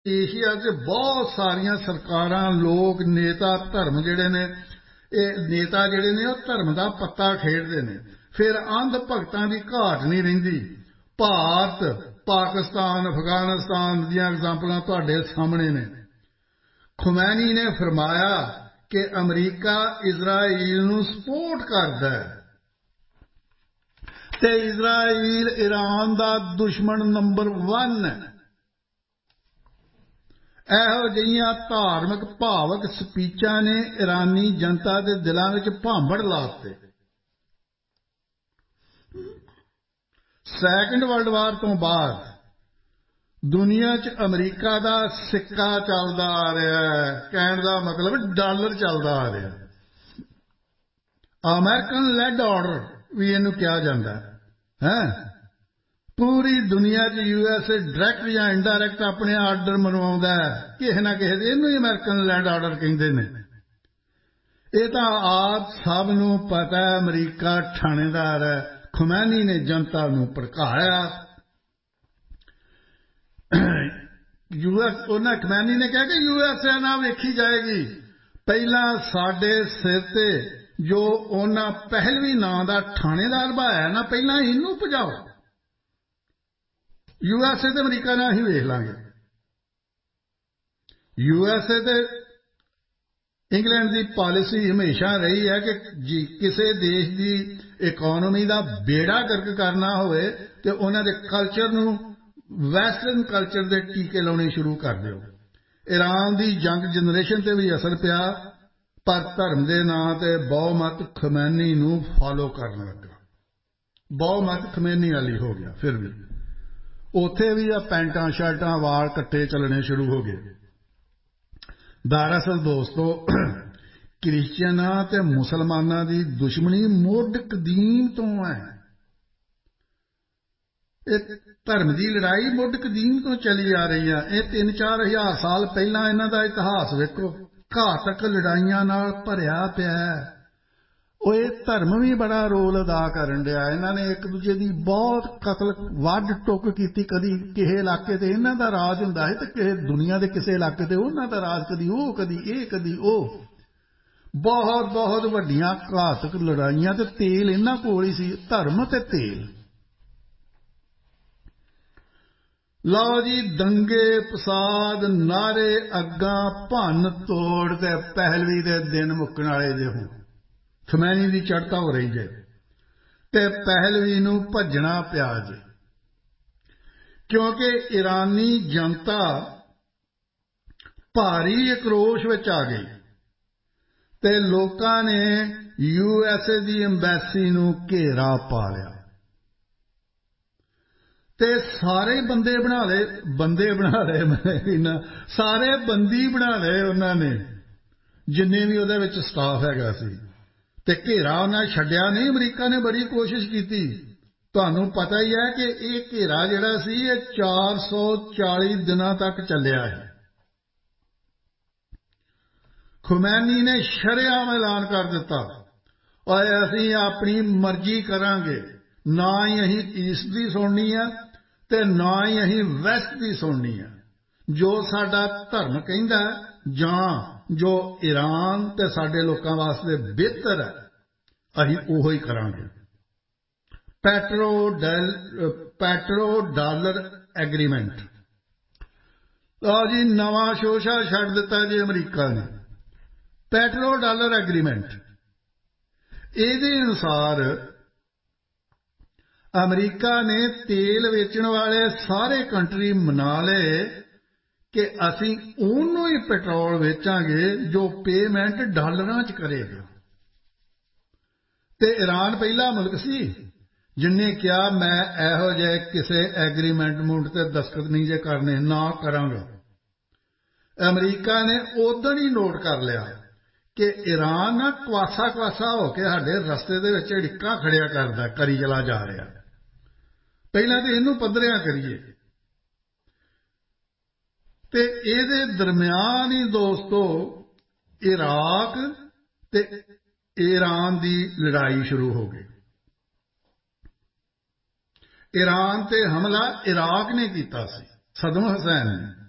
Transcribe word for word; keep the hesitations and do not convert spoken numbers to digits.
Asia 'ਚ ਬਹੁਤ ਸਾਰੀਆਂ ਸਰਕਾਰਾਂ, ਲੋਕ, ਨੇਤਾ, ਧਰਮ ਜਿਹੜੇ ਨੇ, ਇਹ ਨੇਤਾ ਜਿਹੜੇ ਨੇ ਉਹ ਧਰਮ ਦਾ ਪੱਤਾ ਖੇਡਦੇ ਨੇ। ਫਿਰ ਅੰਧ ਭਗਤਾਂ ਦੀ ਘਾਟ ਨਹੀਂ ਰਹਿੰਦੀ। ਭਾਰਤ, ਪਾਕਿਸਤਾਨ, ਅਫਗਾਨਿਸਤਾਨ ਦੀਆਂ ਐਗਜ਼ਾਮਪਲਾਂ ਤੁਹਾਡੇ ਸਾਹਮਣੇ ਨੇ। ਖੁਮੈਨੀ ਨੇ ਫਰਮਾਇਆ ਕਿ ਅਮਰੀਕਾ ਇਜ਼ਰਾਈਲ ਨੂੰ ਸਪੋਰਟ ਕਰਦਾ ਹੈ ਤੇ ਇਜ਼ਰਾਈਲ ਈਰਾਨ ਦਾ ਦੁਸ਼ਮਣ ਨੰਬਰ ਵਨ ਹੈ। ਇਹੋ ਜਿਹੀਆਂ ਧਾਰਮਿਕ ਭਾਵਕ ਸਪੀਚਾਂ ਨੇ ਇਰਾਨੀ ਜਨਤਾ ਦੇ ਦਿਲਾਂ ਵਿੱਚ ਭਾਂਬੜ ਲਾ ਦਿੱਤੇ। ਸੈਕੰਡ ਵਰਲਡ ਵਾਰ ਤੋਂ ਬਾਅਦ ਦੁਨੀਆ 'ਚ ਅਮਰੀਕਾ ਦਾ ਸਿੱਕਾ ਚੱਲਦਾ ਆ ਰਿਹਾ ਹੈ। ਕਹਿਣ ਦਾ ਮਤਲਬ ਡਾਲਰ ਚੱਲਦਾ ਆ ਰਿਹਾ। ਅਮਰੀਕਨ ਲੈਡ ਆਰਡਰ ਵੀ ਇਹਨੂੰ ਕਿਹਾ ਜਾਂਦਾ ਹੈ। ਪੂਰੀ ਦੁਨੀਆ 'ਚ ਯੂ ਐਸ ਏ ਡਾਇਰੈਕਟ ਜਾਂ ਇਨਡਾਇਰੈਕਟ ਆਪਣੇ ਆਰਡਰ ਮਨਵਾਉਂਦਾ ਹੈ ਕਿਸੇ ਨਾ ਕਿਸੇ ਦੇ। ਇਹਨੂੰ ਹੀ ਅਮਰੀਕਨ ਲੈਡ ਆਰਡਰ ਕਹਿੰਦੇ ਨੇ। ਇਹ ਤਾਂ ਆਪ ਸਭ ਨੂੰ ਪਤਾ ਹੈ ਅਮਰੀਕਾ ਠਾਣੇਦਾਰ ਹੈ। ਖੁਮੈਨੀ ਨੇ ਜਨਤਾ ਨੂੰ ਭੜਕਾਇਆ। ਯੂ ਐਸ ਉਹਨਾਂ ਖੁਮੈਨੀ ਨੇ ਕਿਹਾ ਕਿ ਯੂ ਐਸ ਏ ਨਾਲ ਵੇਖੀ ਜਾਏਗੀ। ਪਹਿਲਾਂ ਸਾਡੇ ਸਿਰ ਤੇ ਜੋ ਉਹਨਾਂ ਪਹਿਲਵੀ ਨਾਂ ਦਾ ਠਾਣੇਦਾਰ ਭਾਇਆ ਨਾ, ਪਹਿਲਾਂ ਇਹਨੂੰ ਭਜਾਓ। ਯੂ ਐਸ ਏ ਤੇ ਅਮਰੀਕਾ ਨਾਲ ਹੀ ਵੇਖ ਲਾਂਗੇ। ਯੂ ਐਸ ਏ ਤੇ ਇੰਗਲੈਂਡ ਦੀ ਪਾਲਿਸੀ ਹਮੇਸ਼ਾ ਰਹੀ ਹੈ ਕਿ ਜੀ ਕਿਸੇ ਦੇਸ਼ ਦੀ ਇਕੋਨਮੀ ਦਾ ਬੇੜਾ ਗਰਕ ਕਰਨਾ ਹੋਵੇ ਤੇ ਉਹਨਾਂ ਦੇ ਕਲਚਰ ਨੂੰ, ਵੈਸਟਰਨ ਕਲਚਰ ਦੇ ਟੀਕੇ ਲਾਉਣੇ ਸ਼ੁਰੂ ਕਰ ਦਿਓ। ਈਰਾਨ ਦੀ ਯੰਗ ਜਨਰੇਸ਼ਨ ਤੇ ਵੀ ਅਸਰ ਪਿਆ, ਪਰ ਧਰਮ ਦੇ ਨਾਂ ਤੇ ਬਹੁਮਤ ਖਮੈਨੀ ਨੂੰ ਫਾਲੋ ਕਰਨ ਲੱਗਾ। ਬਹੁਮਤ ਖਮੈਨੀ ਵਾਲੀ ਹੋ ਗਿਆ। ਫਿਰ ਵੀ ਉੱਥੇ ਵੀ ਆ ਪੈਂਟਾਂ ਸ਼ਰਟਾਂ, ਵਾਲ ਕੱਟੇ ਚੱਲਣੇ ਸ਼ੁਰੂ ਹੋ ਗਏ। ਦਰਅਸਲ ਦੋਸਤੋ, ਕ੍ਰਿਸਚਨਾਂ ਤੇ ਮੁਸਲਮਾਨਾਂ ਦੀ ਦੁਸ਼ਮਣੀ ਮੁੱਢ ਕਦੀਮ ਤੋਂ ਹੈ। ਇਹ ਧਰਮ ਦੀ ਲੜਾਈ ਮੁੱਢ ਕਦੀਮ ਤੋਂ ਚੱਲੀ ਆ ਰਹੀ ਹੈ। ਇਹ ਤਿੰਨ ਚਾਰ ਹਜ਼ਾਰ ਸਾਲ ਪਹਿਲਾਂ ਇਹਨਾਂ ਦਾ ਇਤਿਹਾਸ ਵੇਖੋ, ਘਾਤਕ ਲੜਾਈਆਂ ਨਾਲ ਭਰਿਆ ਪਿਆ ਹੈ। ਉਹ ਇਹ ਧਰਮ ਵੀ ਬੜਾ ਰੋਲ ਅਦਾ ਕਰਨ ਡਿਆ। ਇਹਨਾਂ ਨੇ ਇੱਕ ਦੂਜੇ ਦੀ ਬਹੁਤ ਕਤਲ, ਵੱਢ ਟੁੱਕ ਕੀਤੀ। ਕਦੀ ਕਿਸੇ ਇਲਾਕੇ ਤੇ ਇਹਨਾਂ ਦਾ ਰਾਜ ਹੁੰਦਾ ਹੈ ਤੇ ਕਿਸੇ ਦੁਨੀਆ ਦੇ ਕਿਸੇ ਇਲਾਕੇ ਤੇ ਉਹਨਾਂ ਦਾ ਰਾਜ। ਕਦੀ ਉਹ, ਕਦੀ ਇਹ, ਕਦੀ ਉਹ। ਬਹੁਤ ਬਹੁਤ ਵੱਡੀਆਂ ਘਾਤਕ ਲੜਾਈਆਂ ਤੇ ਤੇਲ ਇਹਨਾਂ ਕੋਲ ਹੀ ਸੀ, ਧਰਮ ਤੇ ਤੇਲ। ਲਓ ਜੀ, ਦੰਗੇ ਫਸਾਦ, ਨਾਰੇ, ਅੱਗਾਂ, ਭੰਨ ਤੋੜ ਤੇ ਪਹਿਲਵੀ ਦੇ ਦਿਨ ਮੁੱਕਣ ਵਾਲੇ ਜੇ ਹੁਣ ਖਮੈਨੀ ਦੀ ਚੜ੍ਹਤਾ ਹੋ ਰਹੀ ਜੇ ਤੇ ਪਹਿਲਵੀ ਨੂੰ ਭੱਜਣਾ ਪਿਆ ਜੇ, ਕਿਉਂਕਿ ਈਰਾਨੀ ਜਨਤਾ ਭਾਰੀ ਆਕਰੋਸ਼ ਵਿੱਚ ਆ ਗਈ ਤੇ ਲੋਕਾਂ ਨੇ U S A the embassy ਨੂੰ ਘੇਰਾ ਪਾ ਲਿਆ ਤੇ ਸਾਰੇ ਬੰਦੇ ਬਣਾ ਲਏ। ਬੰਦੇ ਬਣਾ ਲਏ ਮੈਂ ਸਾਰੇ ਬੰਦੀ ਬਣਾ ਲਏ ਉਹਨਾਂ ਨੇ, ਜਿੰਨੇ ਵੀ ਉਹਦੇ ਵਿੱਚ ਸਟਾਫ ਹੈਗਾ ਸੀ। ਤੇ ਘੇਰਾ ਉਹਨਾਂ ਛੱਡਿਆ ਨਹੀਂ। ਅਮਰੀਕਾ ਨੇ ਬੜੀ ਕੋਸ਼ਿਸ਼ ਕੀਤੀ। ਤੁਹਾਨੂੰ ਪਤਾ ਹੀ ਹੈ ਕਿ ਇਹ ਘੇਰਾ ਜਿਹੜਾ ਸੀ ਇਹ ਚਾਰ ਸੌ ਚਾਲੀ ਦਿਨਾਂ ਤੱਕ ਚੱਲਿਆ ਹੈ। ਖੁਮੈਨੀ ਨੇ ਸ਼ਰੇਆਮ ਐਲਾਨ ਕਰ ਦਿੱਤਾ, ਓਏ ਅਸੀਂ ਆਪਣੀ ਮਰਜ਼ੀ ਕਰਾਂਗੇ, ਨਾ ਹੀ ਅਸੀਂ ਈਸਟ ਦੀ ਸੁਣਨੀ ਆ ਤੇ ਨਾ ਹੀ ਅਸੀਂ ਵੈਸਟ ਦੀ ਸੁਣਨੀ ਆ। ਜੋ ਸਾਡਾ ਧਰਮ ਕਹਿੰਦਾ ਜਾਂ ਜੋ ਈਰਾਨ ਤੇ ਸਾਡੇ ਲੋਕਾਂ ਵਾਸਤੇ ਬਿਹਤਰ ਹੈ, ਅਸੀਂ ਉਹੀ ਕਰਾਂਗੇ। Petro Dell petro dollar agreement. ਲਓ ਜੀ, ਨਵਾਂ ਸ਼ੋਸ਼ਾ ਛੱਡ ਦਿੱਤਾ ਜੀ ਅਮਰੀਕਾ ਨੇ। ਪੈਟਰੋ ਡਾਲਰ ਐਗਰੀਮੈਂਟ, ਇਹਦੇ ਅਨੁਸਾਰ ਅਮਰੀਕਾ ਨੇ ਤੇਲ ਵੇਚਣ ਵਾਲੇ ਸਾਰੇ ਕੰਟਰੀ ਮਨਾ ਲਏ ਕਿ ਅਸੀਂ ਉਹਨੂੰ ਹੀ ਪੈਟਰੋਲ ਵੇਚਾਂਗੇ ਜੋ ਪੇਮੈਂਟ ਡਾਲਰਾਂ 'ਚ ਕਰੇਗਾ। ਤੇ ਈਰਾਨ ਪਹਿਲਾ ਮੁਲਕ ਸੀ ਜਿਹਨੇ ਕਿਹਾ ਮੈਂ ਇਹੋ ਜਿਹੇ ਕਿਸੇ ਐਗਰੀਮੈਂਟ ਮੂਡ ਤੇ ਦਸਤਖਤ ਨਹੀਂ ਜੇ ਕਰਨੇ, ਨਾ ਕਰਾਂਗਾ। ਅਮਰੀਕਾ ਨੇ ਉਦੋਂ ਹੀ ਨੋਟ ਕਰ ਲਿਆ ਕਿ ਈਰਾਨ ਨਾ ਕੁਆਸਾ ਕੁਆਸਾ ਹੋ ਕੇ ਸਾਡੇ ਰਸਤੇ ਦੇ ਵਿੱਚ ਢਿੱਕਾਂ ਖੜਿਆ ਕਰਦਾ, ਕਰੀ ਚਲਾ ਜਾ ਰਿਹਾ। ਪਹਿਲਾਂ ਤੇ ਇਹਨੂੰ ਪੱਧਰਿਆਂ ਕਰੀਏ। ਤੇ ਇਹਦੇ ਦਰਮਿਆਨ ਹੀ ਦੋਸਤੋ ਇਰਾਕ ਤੇ ਈਰਾਨ ਦੀ ਲੜਾਈ ਸ਼ੁਰੂ ਹੋ ਗਈ। ਈਰਾਨ ਤੇ ਹਮਲਾ ਇਰਾਕ ਨੇ ਕੀਤਾ ਸੀ, ਸਦਮ ਹੁਸੈਨ ਨੇ।